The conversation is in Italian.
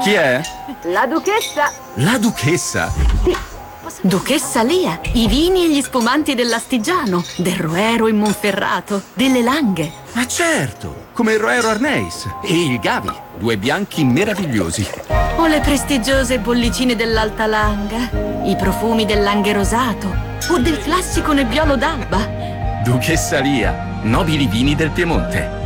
Chi è? La duchessa. La duchessa? Duchessa Lia, i vini e gli spumanti dell'Astigiano, del Roero in Monferrato, delle Langhe. Ma certo, come il Roero Arneis e il Gavi, due bianchi meravigliosi. O le prestigiose bollicine dell'Alta Langa, i profumi del Langhe rosato, o del classico Nebbiolo d'Alba. Duchessa Lia, nobili vini del Piemonte.